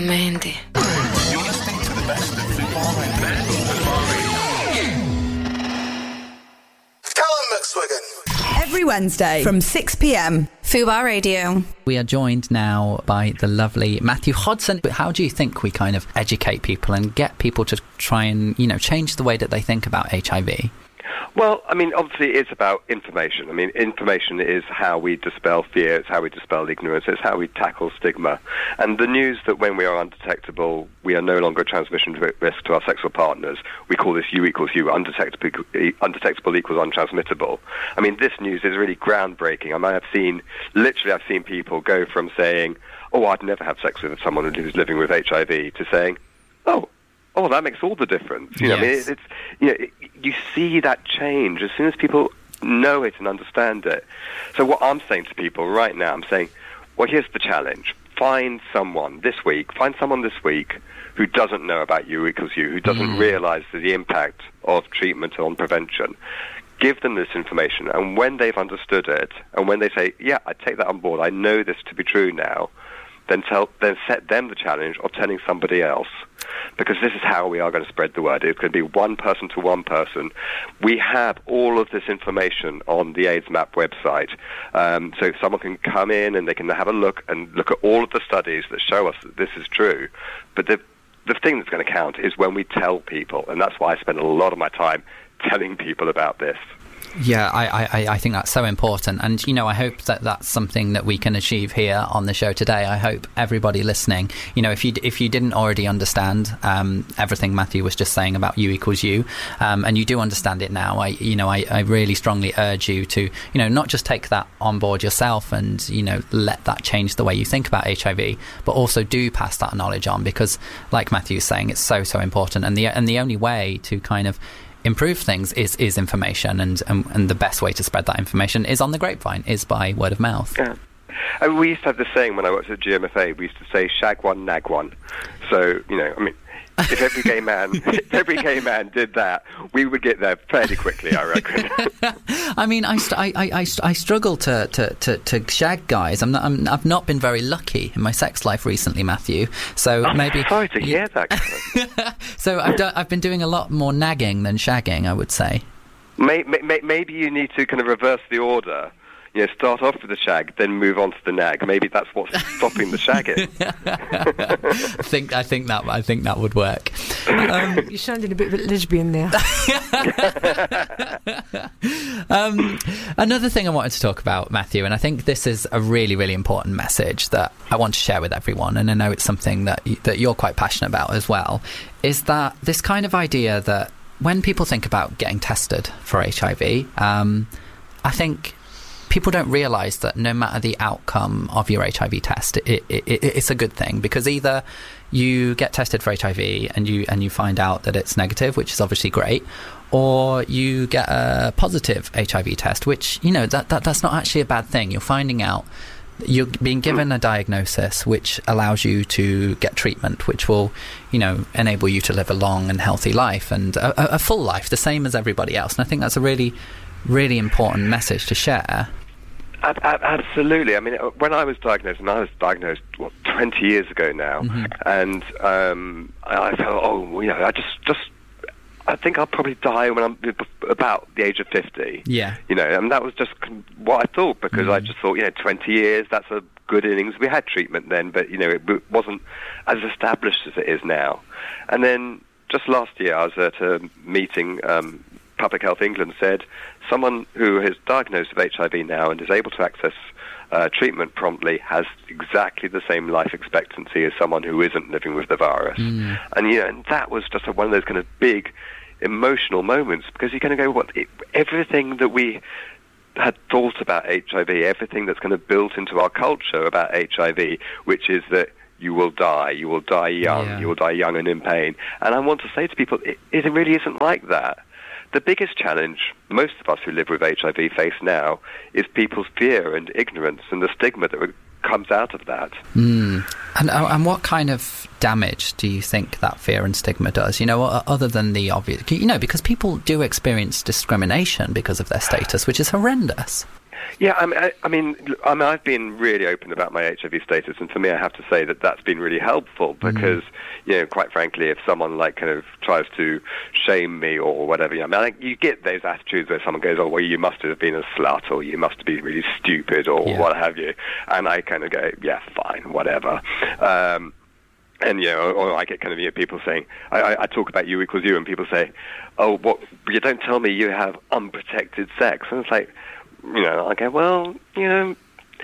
Mandy. You're listening to the best of Fubar Radio. Callum McSwiggan. Every Wednesday from 6 p.m. Fubar Radio. We are joined now by the lovely Matthew Hodson. But how do you think we kind of educate people and get people to try and, change the way that they think about HIV? Well, I mean, obviously it's about information. I mean, information is how we dispel fear, it's how we dispel ignorance, it's how we tackle stigma. And the news that when we are undetectable, we are no longer a transmission risk to our sexual partners. We call this U equals U, undetectable equals untransmittable. I mean, this news is really groundbreaking. I mean, I've seen people go from saying, oh, I'd never have sex with someone who's living with HIV, to saying, oh, that makes all the difference. Yes. I mean, it's you see that change as soon as people know it and understand it. So what I'm saying to people right now, I'm saying, well, here's the challenge. Find someone this week who doesn't know about U equals U, who doesn't realise the impact of treatment on prevention. Give them this information, and when they've understood it, and when they say, yeah, I take that on board, I know this to be true now, then set them the challenge of telling somebody else. Because this is how we are going to spread the word. It's going to be one person to one person. We have all of this information on the AIDS Map website. So someone can come in and they can have a look at all of the studies that show us that this is true. But the thing that's going to count is when we tell people. And that's why I spend a lot of my time telling people about this. Yeah, I think that's so important. And, I hope that that's something that we can achieve here on the show today. I hope everybody listening, if you didn't already understand everything Matthew was just saying about U equals U, and you do understand it now, I really strongly urge you to, not just take that on board yourself and, let that change the way you think about HIV, but also do pass that knowledge on, because like Matthew's saying, it's so, so important. And the only way to kind of improve things is information, and the best way to spread that information is on the grapevine, is by word of mouth. Yeah. And we used to have this saying when I worked at GMFA, we used to say shag one, nag one. So, if every gay man did that, we would get there fairly quickly, I reckon. I mean, I struggle to shag guys. I've not been very lucky in my sex life recently, Matthew. So maybe. Sorry to hear that. So I've been doing a lot more nagging than shagging, I would say. Maybe you need to kind of reverse the order. Start off with the shag, then move on to the nag. Maybe that's what's stopping the shagging. I think that would work. You sounded a bit lesbian there. Another thing I wanted to talk about, Matthew, and I think this is a really, really important message that I want to share with everyone, and I know it's something that you're quite passionate about as well, is that this kind of idea that when people think about getting tested for HIV, I think people don't realise that no matter the outcome of your HIV test, it's a good thing, because either you get tested for HIV and you find out that it's negative, which is obviously great, or you get a positive HIV test, which that's not actually a bad thing. You're finding out, you're being given a diagnosis which allows you to get treatment, which will enable you to live a long and healthy life, and a full life, the same as everybody else. And I think that's a really, really important message to share. Absolutely. I mean, when I was diagnosed, 20 years ago now, and I felt, I think I'll probably die when I'm about the age of 50. Yeah. And that was just what I thought, because I just thought, 20 years, that's a good innings. We had treatment then, but, it wasn't as established as it is now. And then just last year, I was at a meeting, Public Health England said, someone who is diagnosed with HIV now and is able to access treatment promptly has exactly the same life expectancy as someone who isn't living with the virus. And and that was just one of those kind of big emotional moments, because you're going to go, everything that we had thought about HIV, everything that's kind of built into our culture about HIV, which is that you will die young, you will die young and in pain. And I want to say to people, it really isn't like that. The biggest challenge most of us who live with HIV face now is people's fear and ignorance and the stigma that comes out of that. And what kind of damage do you think that fear and stigma does? Other than the obvious, because people do experience discrimination because of their status, which is horrendous. Yeah, I mean, I've been really open about my HIV status, and for me, I have to say that that's been really helpful because, you know, quite frankly, if someone like kind of tries to shame me or whatever, you know, I mean, you get those attitudes where someone goes, "Oh, well, you must have been a slut, or you must have been really stupid, or what have you," and I kind of go, "Yeah, fine, whatever." And, you know, or I get kind of, you know, people saying, I talk about U equals U, and people say, "Oh, what? You don't tell me you have unprotected sex." And it's like, you know, I go, well, you know,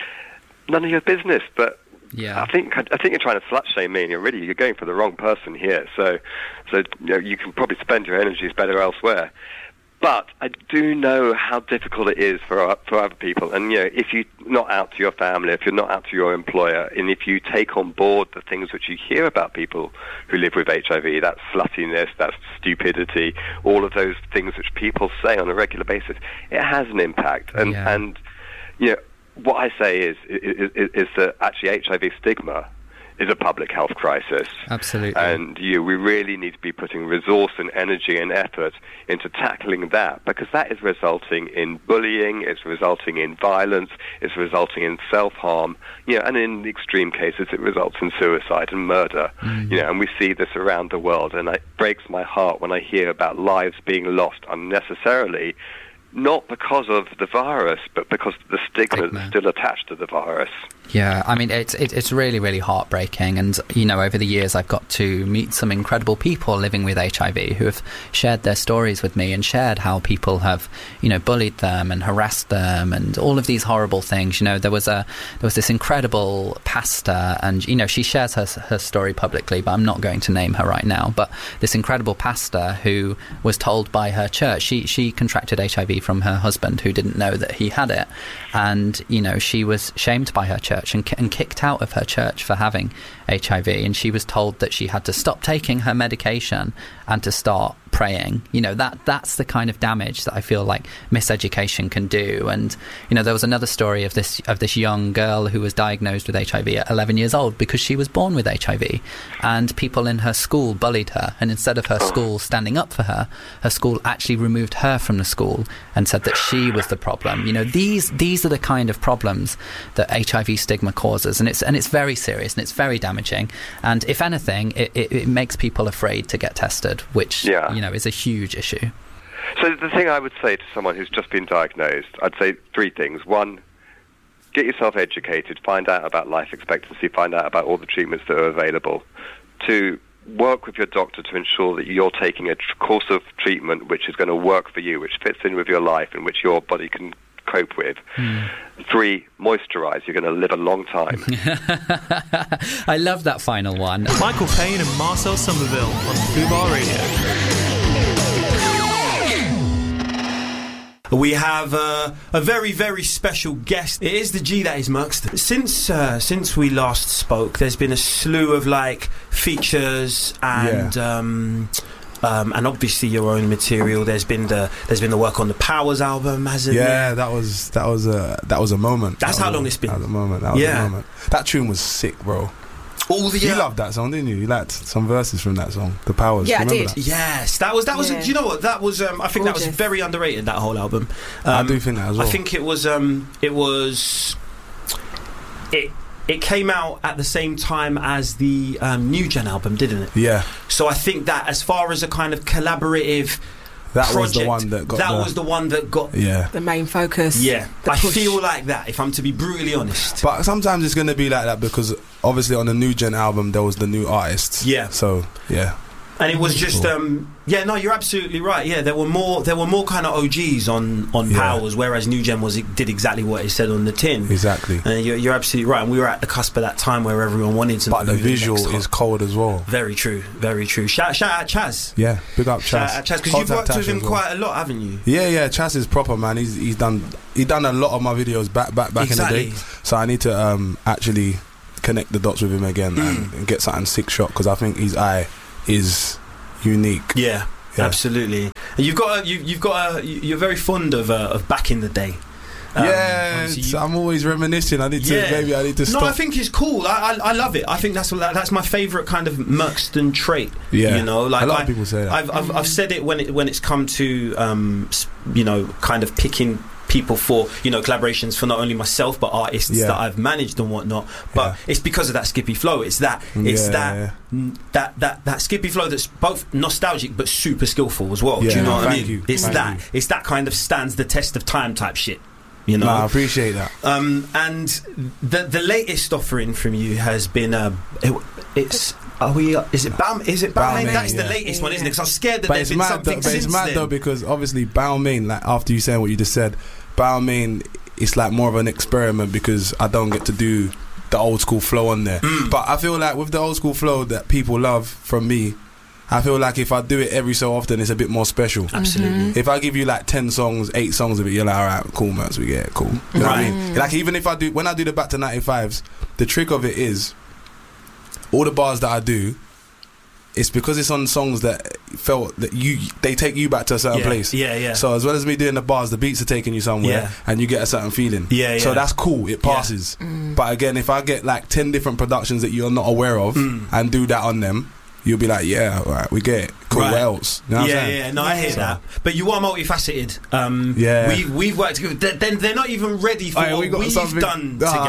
none of your business. But I think you're trying to slut shame me, and you're going for the wrong person here. So you know, you can probably spend your energies better elsewhere. But I do know how difficult it is for other people. And, you know, if you're not out to your family, if you're not out to your employer, and if you take on board the things which you hear about people who live with HIV, that sluttiness, that stupidity, all of those things which people say on a regular basis, it has an impact. And you know, what I say is that actually HIV stigma is a public health crisis. Absolutely. And we really need to be putting resource and energy and effort into tackling that, because that is resulting in bullying, it's resulting in violence, it's resulting in self-harm, you know, and in extreme cases it results in suicide and murder. You know, and we see this around the world, and it breaks my heart when I hear about lives being lost unnecessarily, not because of the virus, but because of the stigma that's still attached to the virus. Yeah, I mean, it's really, really heartbreaking. And, you know, over the years, I've got to meet some incredible people living with HIV who have shared their stories with me and shared how people have, you know, bullied them and harassed them and all of these horrible things. You know, there was this incredible pastor, and, you know, she shares her story publicly, but I'm not going to name her right now. But this incredible pastor who was told by her church, she contracted HIV from her husband, who didn't know that he had it. And, you know, she was shamed by her church and kicked out of her church for having HIV, and she was told that she had to stop taking her medication and to start praying. You know, that's the kind of damage that I feel like miseducation can do. And, you know, there was another story of this young girl who was diagnosed with HIV at 11 years old because she was born with HIV, and people in her school bullied her, and instead of her school standing up for her, her school actually removed her from the school and said that she was the problem. You know, these are the kind of problems that HIV stigma causes, and it's very serious and it's very damaging. And if anything, it makes people afraid to get tested, which you know, is a huge issue. So the thing I would say to someone who's just been diagnosed, I'd say three things. One, get yourself educated, find out about life expectancy, find out about all the treatments that are available. Two, work with your doctor to ensure that you're taking a course of treatment which is going to work for you, which fits in with your life and which your body can cope with. Three, moisturize. You're going to live a long time. I love that final one. Michael Payne and Marcel Somerville on Fubar Radio. We have a very, very special guest. It is the G that is Merkston. Since we last spoke, there's been a slew of like features and obviously your own material. There's been the work on the Powers album, hasn't there? Yeah, that was a moment. That's how long it's been. That was a moment. That was a moment. That tune was sick, bro. You loved that song, didn't you? You liked some verses from that song, The Powers. Yeah, I did. That? Yes, that was. Do you know what? That was. I think that was very underrated. That whole album. I do think that as well. I think it was. It came out at the same time as the New Gen album, didn't it? Yeah. So I think that as far as a kind of collaborative that project, was the one that got was the one that got the main focus. Yeah, I feel like that, if I'm to be brutally honest. But sometimes it's going to be like that because obviously on the New Gen album there was the new artists. Yeah. So and it was just no, you're absolutely right. Yeah, there were more kind of OGs on Powers, whereas New Gen did exactly what it said on the tin. Exactly. And you're absolutely right. And we were at the cusp of that time where everyone wanted to. But the visual is cold as well. Very true. Very true. Shout out Chaz. Yeah, big up Chaz. Shout out Chaz, because you've worked with him quite a lot, haven't you? Yeah. Chaz is proper, man. He's done a lot of my videos back in the day. So I need to actually connect the dots with him again and get something sick shot, because I think his eye is unique. Yeah, absolutely. You're very fond of back in the day. I'm always reminiscing. I need to stop. No, I think it's cool. I love it. I think that's my favourite kind of Merkston trait. Yeah, you know, like a lot of people say that. I've said it when it's come to kind of picking people for, you know, collaborations for not only myself but artists that I've managed and whatnot. But it's because of that Skippy flow. It's that that Skippy flow that's both nostalgic but super skillful as well. Do you know what I mean? It's that kind of stands the test of time type shit. You know, I appreciate that. And the latest offering from you has been is it Balmain? That's the latest one, isn't it? Because I was scared that there's been something since then. But it's mad though, because obviously Balmain, like after you saying what you just said, Balmain, it's like more of an experiment because I don't get to do the old school flow on there. But I feel like with the old school flow that people love from me, I feel like if I do it every so often, it's a bit more special. Absolutely. If I give you like 10 songs, 8 songs of it, you're like, alright, cool, man, so we get it, cool. You know what I mean? Like even if when I do the Back to 95s, the trick of it is all the bars that I do, it's because it's on songs that felt that they take you back to a certain place. So as well as me doing the bars, the beats are taking you somewhere and you get a certain feeling. So that's cool, it passes. But again, if I get like 10 different productions that you're not aware of and do that on them, you'll be like, yeah, all right, we get it. Cool, what else? You know what I'm saying? No, I hear that. But you are multifaceted. We've worked together. They're not even ready for what we've done together.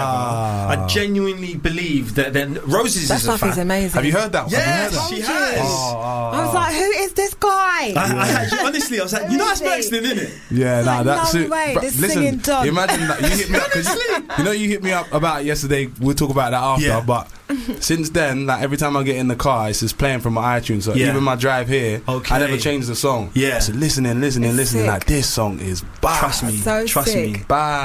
I genuinely believe that Roses is a fan. Amazing. Have you heard that one? Yes, she has. I was like, who is this guy? Honestly, I was like, you know that's Maxton, isn't it? Yeah, that's it. Listen, singing dog. Imagine that. You hit me up, 'cause you know you hit me up about it yesterday. We'll talk about that after, but since then, like every time I get in the car, it's just playing from my iTunes. So even my drive here, I never change the song. So listening. Like this song is bad. Trust me.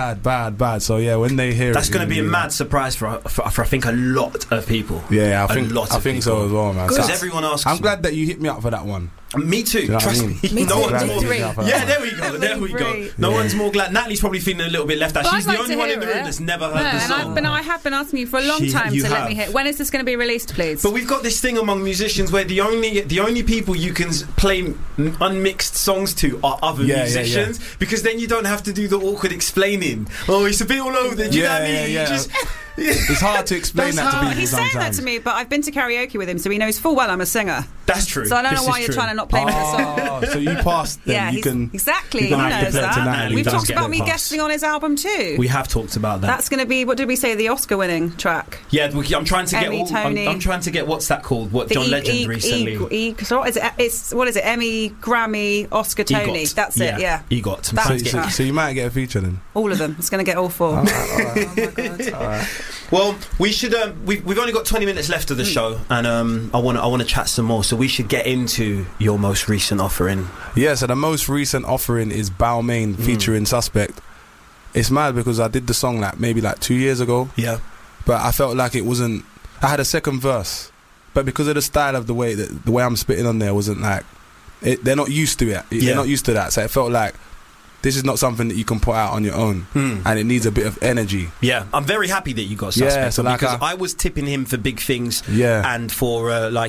Bad. So yeah, when they hear that's it, going to be a mad surprise for I think a lot of people. Yeah, I think so as well, man. Because everyone asks. I'm glad that you hit me up for that one. Me too. Trust me. No one's more. Yeah, there we go. No one's more glad. Natalie's probably feeling a little bit left out. She's the only one in the room that's never heard the song. I have been asking you for a long time to let me hear. When is this going to be released, please? But we've got this thing among musicians where the only people you can play unmixed songs to are other musicians, because then you don't have to do the awkward explaining. Oh, it's a bit all over there. Do you know what I mean? It's hard to explain that to people. He's saying that to me, but I've been to karaoke with him, so he knows full well I'm a singer. That's true. So I don't know why you're trying to not play me the song. So you passed them. Yeah, you can exactly. He knows that. We've talked about me guesting on his album too. We have talked about that. That's going to be, what did we say, the Oscar-winning track? Yeah, I'm trying to I'm trying to get what's that called? What John Legend recently. So what is it? What is it? Emmy, Grammy, Oscar, Tony. EGOT. That's it. Yeah. EGOT. So you might get a feature then. All of them. It's going to get all 4. All right. Oh my God. All right. Well, we should. We've only got 20 minutes left of the show, and I want to chat some more. So we should get into your most recent offering. Yeah. So the most recent offering is Balmain featuring Suspect. It's mad because I did the song maybe 2 years ago. Yeah. But I felt like it wasn't. I had a second verse, but because of the style of the way I'm spitting on there wasn't they're not used to it. They're not used to that. So it felt like this is not something that you can put out on your own, and it needs a bit of energy. Yeah, I'm very happy that you got Suspect because I was tipping him for big things, and for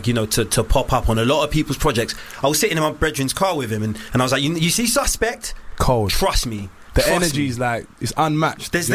to pop up on a lot of people's projects. I was sitting in my brethren's car with him, and I was like, you see Suspect? Cold. Trust me. The energy is it's unmatched. There's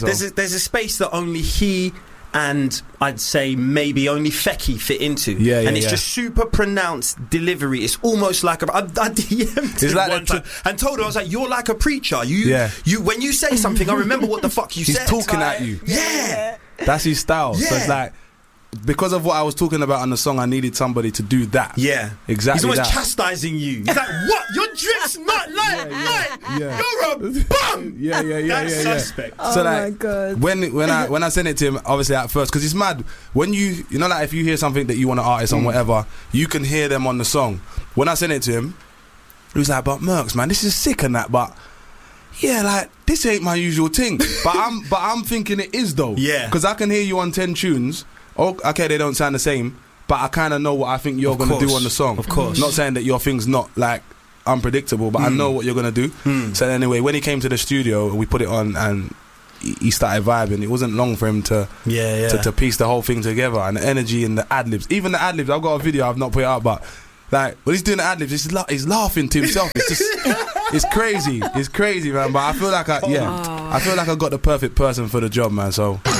a space that only he and I'd say maybe only Fecky fit into. And it's just super pronounced delivery. It's almost like I DM'd him one time and told her, I was like, you're like a preacher. You when you say something, I remember what the fuck you said. He's talking at you. Yeah. That's his style. So it's like, because of what I was talking about on the song, I needed somebody to do that. Yeah, exactly. He's almost chastising you. He's like, "What? Your drip's not like you're a bum." Yeah. Suspect. Oh my God. When I sent it to him, obviously at first, because it's mad when you know if you hear something that you want an artist on whatever, you can hear them on the song. When I sent it to him, he was like, "But Mercs, man, this is sick and that, but." Yeah, this ain't my usual thing. But I'm thinking it is though. Yeah. Because I can hear you on 10 tunes. Oh, okay, they don't sound the same, but I kind of know what I think you're going to do on the song. Of course. Not saying that your thing's not unpredictable, but I know what you're going to do. So anyway, when he came to the studio, we put it on and he started vibing. It wasn't long for him to piece the whole thing together, and the energy and the ad-libs. Even the ad-libs, I've got a video, I've not put it up, but when he's doing the ad-libs, he's laughing to himself. It's just... It's crazy, man. But I feel like I feel like I got the perfect person for the job, man. So